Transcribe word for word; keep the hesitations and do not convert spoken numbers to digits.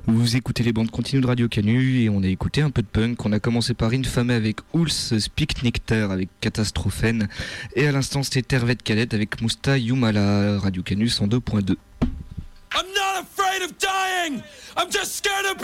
Vous écoutez les bandes continues de Radio Canu et on a écouté un peu de punk. On a commencé par Infamé avec Ulls, Speak Nectar avec Catastrophène et à l'instant c'était Tervet Cadet avec Mousta Yumala. Radio Canu cent deux point deux. I'm not afraid of dying. I'm just scared of